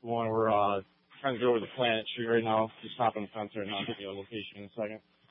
one. We're trying to go over the Planet Street right now. Just hop on the fence right now. I'll give you a location in a second.